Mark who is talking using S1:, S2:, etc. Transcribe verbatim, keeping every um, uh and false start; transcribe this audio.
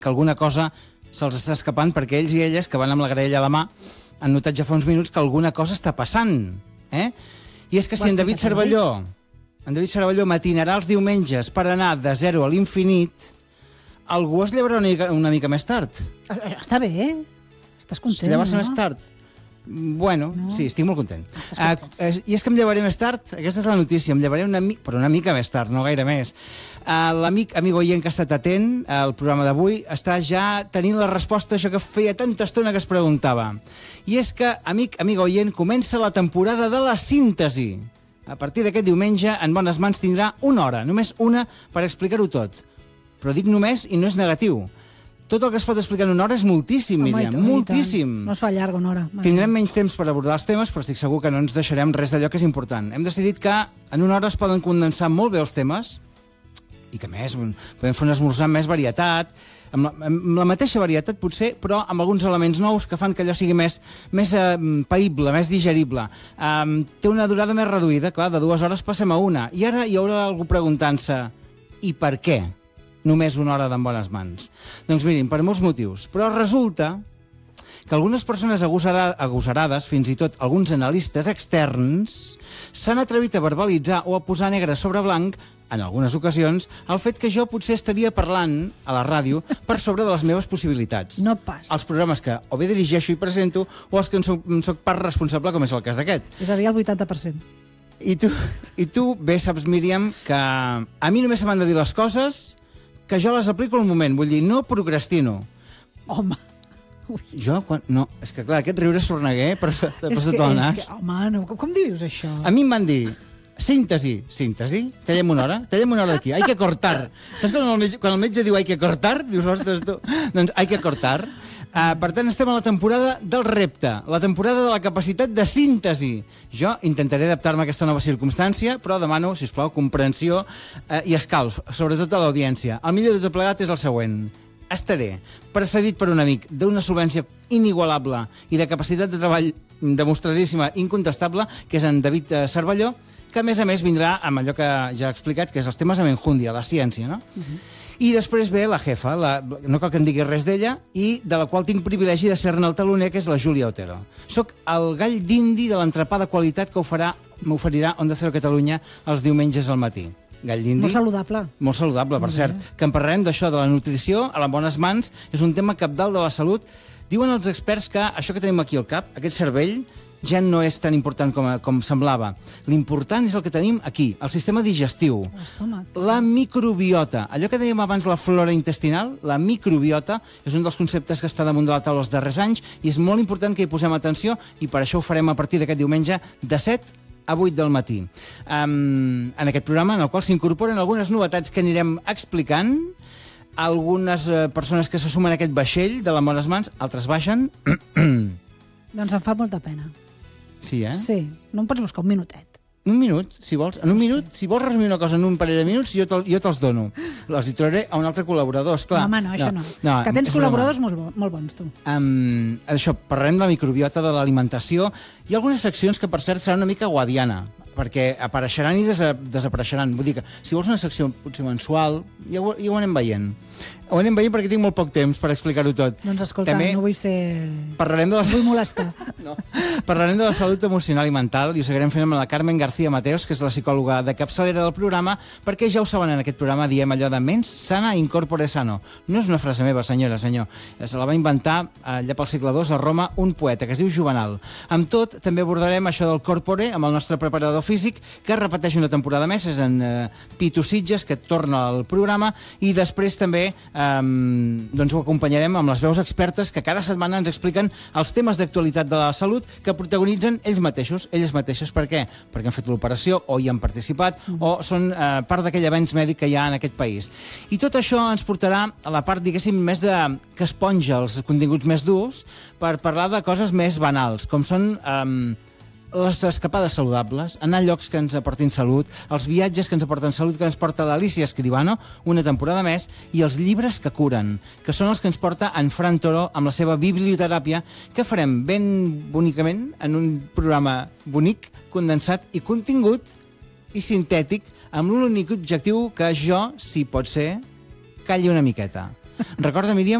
S1: que alguna cosa se'ls està escapant perquè ells i elles, que van amb la graella a la mà, han notat ja fa uns minuts que alguna cosa està passant. Eh? I és que si en David Cervelló, en David Cervelló matinarà els diumenges per anar de zero a l'infinit, algú es llevarà una mica, una mica més tard.
S2: Està bé, eh? Estàs content,
S1: Llevar-se
S2: no?
S1: més tard. Bueno, no. sí, estic molt content.
S2: Ah,
S1: uh, I és que em llevaré més tard, aquesta és la notícia, em llevaré una, mi però una mica més tard, no gaire més. Uh, L'amic, amic oient que ha estat atent al programa d'avui està ja tenint la resposta a això que feia tanta estona que es preguntava. I és que, amic, amic oient, comença la temporada de la síntesi. A partir d'aquest diumenge, En Bones Mans tindrà una hora, només una, per explicar-ho tot. Però dic només i no és negatiu. Tot el que es pot explicar en una hora és moltíssim,
S2: Home,
S1: Míriam,
S2: tant,
S1: moltíssim.
S2: No es fa llarg una hora.
S1: Tindrem menys temps per abordar els temes, però estic segur que no ens deixarem res d'allò que és important. Hem decidit que en una hora es poden condensar molt bé els temes i que, més, podem fer un esmorzar amb més varietat, amb la, amb la mateixa varietat, potser, però amb alguns elements nous que fan que allò sigui més, més eh, païble, més digerible. Um, té una durada més reduïda, clar, de dues hores passem a una. I ara hi haurà algú preguntant-se i per què? Només una hora d'en bones mans. Doncs mirin, per molts motius. Però resulta que algunes persones agosarades, fins i tot alguns analistes externs, s'han atrevit a verbalitzar o a posar negre sobre blanc, en algunes ocasions, el fet que jo potser estaria parlant a la ràdio per sobre de les meves possibilitats.
S2: No pas.
S1: Els programes que o bé dirigeixo i presento o els que en soc, en soc part responsable, com és el cas d'aquest.
S2: És a dir, el vuitanta per cent.
S1: I tu, i tu bé saps, Míriam, que a mi només se m'han de dir les coses que jo les aplico al moment, vull dir, no procrastino.
S2: Home, ui.
S1: Jo, quan... no, és que clar, aquest riure sorneguer per, per
S2: És
S1: sota
S2: que,
S1: el
S2: és
S1: nas.
S2: que, home, no, com, com dius això?
S1: A mi em van dir, síntesi, síntesi, tallem una hora, tallem una hora d'aquí, hay que cortar. Saps quan el, metge, quan el metge diu hay que cortar? Dius, ostres, tu... Doncs hay que cortar. Uh, per tant, estem a la temporada del repte, la temporada de la capacitat de síntesi. Jo intentaré adaptar-me a aquesta nova circumstància, però demano, si us plau, comprensió uh, i escalf, sobretot a l'audiència. El millor de tot plegat és el següent. Estaré precedit per un amic d'una solvència inigualable i de capacitat de treball demostradíssima, incontestable, que és en David Cervelló, que a més a més vindrà amb allò que ja he explicat, que és els temes amb enjúndia, la ciència, no? Uh-huh. I després ve la jefa, la, no cal que em digui res d'ella, i de la qual tinc privilegi de ser-ne el taloner, que és la Júlia Otero. Soc el gall d'indi de l'entrepà de qualitat que m'oferirà Onda Cero Catalunya els diumenges al matí. Gall d'indi.
S2: Molt saludable.
S1: Molt saludable, per cert. Que en parlarem d'això, de la nutrició, a les bones mans, és un tema cabdal de la salut. Diuen els experts que això que tenim aquí al cap, aquest cervell, ja no és tan important com, com semblava. L'important és el que tenim aquí, el sistema digestiu.
S2: L'estómac.
S1: La microbiota. Allò que dèiem abans, la flora intestinal, la microbiota és un dels conceptes que està damunt de la taula els darrers anys i és molt important que hi posem atenció i per això ho farem a partir d'aquest diumenge de set a vuit del matí. Um, en aquest programa en el qual s'incorporen algunes novetats que anirem explicant, algunes uh, persones que se sumen a aquest vaixell de les bones mans, altres baixen.
S2: Doncs em fa molta pena.
S1: Sí, eh?
S2: Sí, no em pots buscar un minutet.
S1: Un minut, si vols. En un minut, si vols resumir una cosa en un parell de minuts, jo te'ls te dono. Els hi trobaré a un altre col·laborador, esclar.
S2: No, home, no, això no.
S1: no
S2: que tens
S1: és
S2: col·laboradors molt, bo, molt bons, tu.
S1: Um, això, parlarem de la microbiota, de l'alimentació. Hi ha algunes seccions que, per cert, seran una mica guadiana, perquè apareixeran i desa desapareixeran. Vull dir que, si vols una secció potser mensual, ja ho, ja ho anem veient. Ho anem veient perquè tinc molt poc temps per explicar-ho tot.
S2: Doncs escolta,
S1: També
S2: no vull ser...
S1: Parlarem de la...
S2: No vull molestar.
S1: No. Parlarem de la salut emocional i mental i ho seguirem fent amb la Carmen García Mateos, que és la psicòloga de capçalera del programa, perquè ja ho saben, en aquest programa diem allò de mens sana incorpore sano. No és una frase meva, senyora, senyor. Se la va inventar allà pel segle dos a Roma un poeta que es diu Juvenal. Amb tot, també abordarem això del corpore amb el nostre preparador físic, que repeteix una temporada més, és en eh, Pitu Sitges, que torna al programa, i després també eh, doncs ho acompanyarem amb les veus expertes que cada setmana ens expliquen els temes d'actualitat de la salut que protagonitzen ells mateixos. Elles mateixes, per què? Perquè han fet l'operació o hi han participat mm. o són eh, part d'aquell avenç mèdic que hi ha en aquest país. I tot això ens portarà a la part, diguéssim, més de que esponja els continguts més durs per parlar de coses més banals, com són... Eh, les escapades saludables, anar a llocs que ens aportin salut, els viatges que ens aporten salut, que ens porta l'Alicia Escribano, una temporada més, i els llibres que curen, que són els que ens porta en Fran Toro amb la seva biblioteràpia, que farem ben bonicament en un programa bonic, condensat i contingut i sintètic, amb l'únic objectiu que jo, si pot ser, calli una miqueta. Recorda, Míriam,